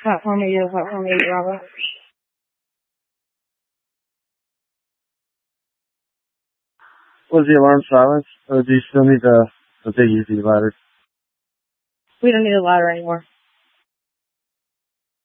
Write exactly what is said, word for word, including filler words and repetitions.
Platform eight, platform eight, Bravo. Was the alarm silenced, or do you still need the, the big easy ladder? We don't need a ladder anymore.